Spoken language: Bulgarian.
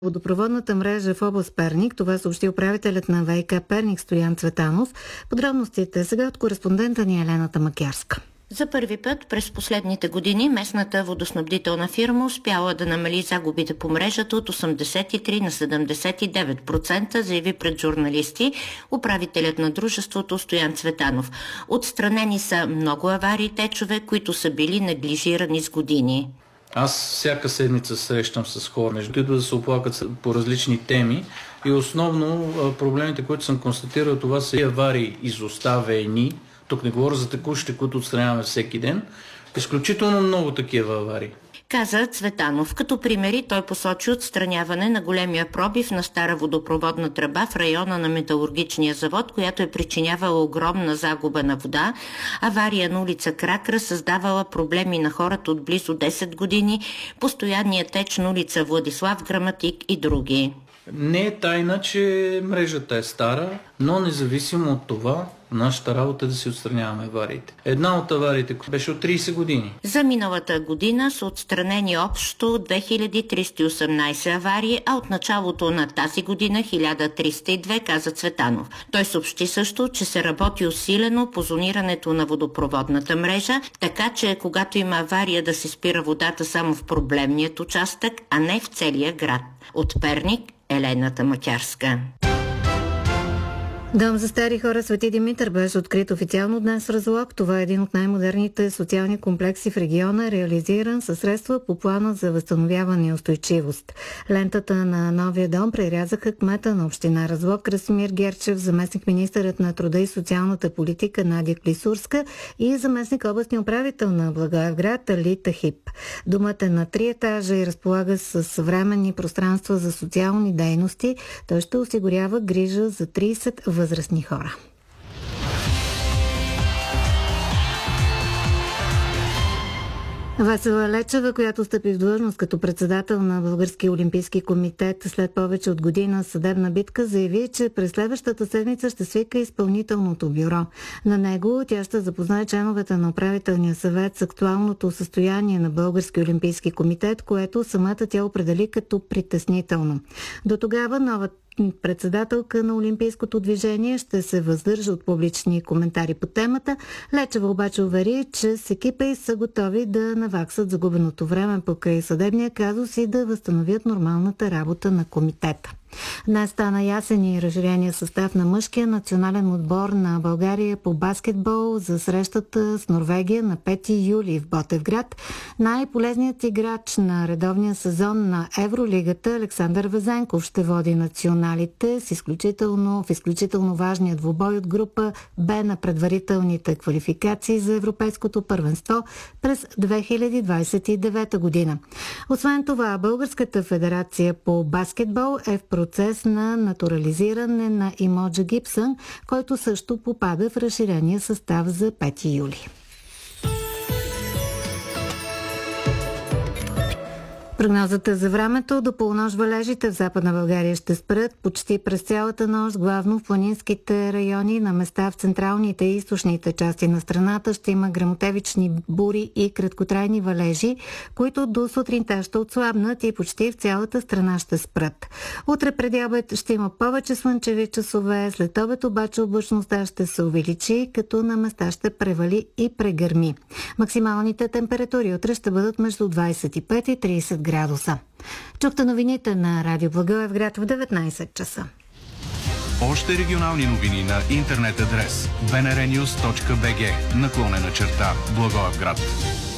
водопроводната мрежа в област Перник. Това съобщи управителят на ВиК Перник Стоян Цветанов. Подробностите сега от кореспондента ни Елена Тамакярска. За първи път през последните години местната водоснабдителна фирма успяла да намали загубите по мрежата от 83 на 79%, заяви пред журналисти управителят на дружеството Стоян Цветанов. Отстранени са много аварии течове, които са били неглижирани с години. Аз всяка седмица срещам с хора, между да се оплакат по различни теми и основно проблемите, които съм констатирал, това са и аварии изоставени. Тук не говоря за текущите, които отстраняваме всеки ден. Изключително много такива аварии. Каза Цветанов. Като примери той посочи отстраняване на големия пробив на стара водопроводна тръба в района на металургичния завод, която е причинявала огромна загуба на вода. Авария на улица Кракра създавала проблеми на хората от близо 10 години, постоянният теч на улица Владислав Граматик и други. Не е тайна, че мрежата е стара, но независимо от това, нашата работа е да си отстраняваме авариите. Една от авариите беше от 30 години. За миналата година са отстранени общо 2318 аварии, а от началото на тази година 1302, каза Цветанов. Той съобщи също, че се работи усилено по зонирането на водопроводната мрежа, така че когато има авария да се спира водата само в проблемният участък, а не в целия град. От Перник, Елена Тамакярска. Дом за стари хора Свети Димитър беше открит официално днес в Разлог. Това е един от най-модерните социални комплекси в региона, реализиран със средства по плана за възстановяване и устойчивост. Лентата на новия дом прерязаха кмета на община Разлог Красимир Герчев, заместник-министърът на труда и социалната политика Надя Клисурска и заместник областния управител на Благоевград Алита Хип. Домът е на 3 етажа и разполага с съвременни пространства за социални дейности. Той ще осигурява грижа за 30 възрастни хора. Весела Лечева, която стъпи в длъжност като председател на Българския олимпийски комитет след повече от година съдебна битка, заяви, че през следващата седмица ще свика изпълнителното бюро. На него тя ще запознае членовете на управителния съвет с актуалното състояние на Българския олимпийски комитет, което самата тя определи като притеснително. До тогава новата председателка на Олимпийското движение ще се въздържа от публични коментари по темата. Лечева обаче увери, че с екипа й са готови да наваксат загубеното време покрай съдебния казус и да възстановят нормалната работа на комитета. Днес стана ясен и разширения състав на мъжкия национален отбор на България по баскетбол за срещата с Норвегия на 5 юли в Ботевград. Най-полезният играч на редовния сезон на Евролигата Александър Везенков ще води националите в изключително важния двубой от група Б на предварителните квалификации за Европейското първенство през 2029 година. Освен това, Българската федерация по баскетбол е в процес на натурализиране на Имоджа Гибсън, който също попада в разширения състав за 5 юли. Прогнозата за времето: до полунощ валежите в Западна България ще спрат почти през цялата нощ, главно в планинските райони. На места в централните и източните части на страната ще има гръмотевични бури и краткотрайни валежи, които до сутринта ще отслабнат и почти в цялата страна ще спрат. Утре преди обед ще има повече слънчеви часове, след обед обаче облачността ще се увеличи, като на места ще превали и прегърми. Максималните температури утре ще бъдат между 25 и 30 градуса. Чухте новините на Радио Благоевград в 19 часа. Още регионални новини на интернет адрес bnrnews.bg /Благоевград.